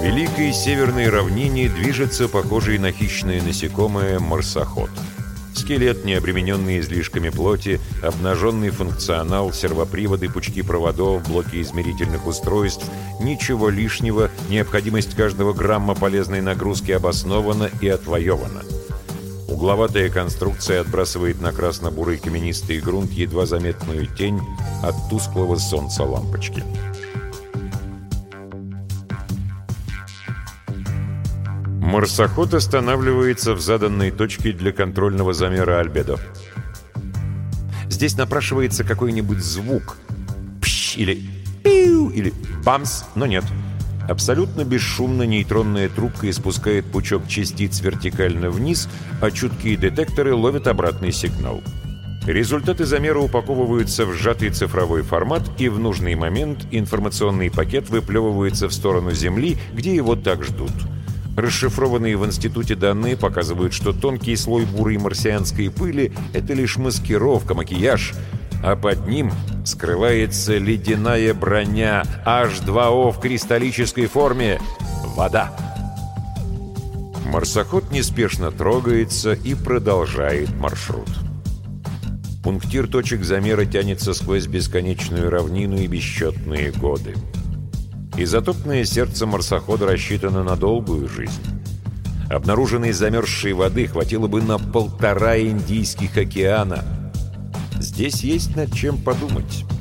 великой северной равнине движется похожий на хищное насекомое марсоход. Скелет, не обремененный излишками плоти, обнаженный функционал, сервоприводы, пучки проводов, блоки измерительных устройств, ничего лишнего, необходимость каждого грамма полезной нагрузки обоснована и отвоевана. Угловатая конструкция отбрасывает на красно-бурый каменистый грунт едва заметную тень от тусклого солнца лампочки. Марсоход останавливается в заданной точке для контрольного замера альбедо. Здесь напрашивается какой-нибудь звук. Пш, или пиу, или бамс, но нет. Абсолютно бесшумно нейтронная трубка испускает пучок частиц вертикально вниз, а чуткие детекторы ловят обратный сигнал. Результаты замера упаковываются в сжатый цифровой формат, и в нужный момент информационный пакет выплевывается в сторону Земли, где его так ждут. Расшифрованные в институте данные показывают, что тонкий слой бурой марсианской пыли — это лишь маскировка, макияж, а под ним скрывается ледяная броня H2O в кристаллической форме — вода. Марсоход неспешно трогается и продолжает маршрут. Пунктир точек замера тянется сквозь бесконечную равнину и бесчетные годы. Изотопное сердце марсохода рассчитано на долгую жизнь. Обнаруженной замерзшей воды хватило бы на 1,5 Индийских океана. Здесь есть над чем подумать.